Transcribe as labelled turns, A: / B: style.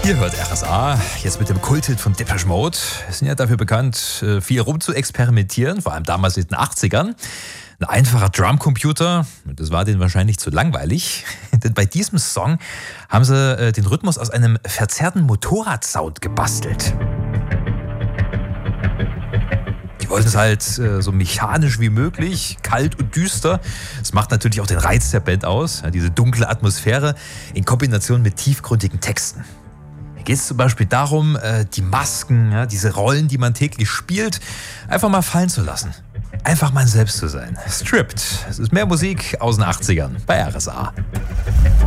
A: Ihr hört RSA, jetzt mit dem Kulthit von Depeche Mode. Wir sind ja dafür bekannt, viel rum zu experimentieren, vor allem damals in den 80ern. Ein einfacher Drumcomputer, das war denen wahrscheinlich zu langweilig. Denn bei diesem Song haben sie den Rhythmus aus einem verzerrten Motorradsound gebastelt. Die wollten es halt so mechanisch wie möglich, kalt und düster. Das macht natürlich auch den Reiz der Band aus, ja, diese dunkle Atmosphäre in Kombination mit tiefgründigen Texten. Hier geht es zum Beispiel darum, die Masken, ja, diese Rollen, die man täglich spielt, einfach mal fallen zu lassen. Einfach man selbst zu sein. Stripped. Es ist mehr Musik aus den 80ern bei RSA.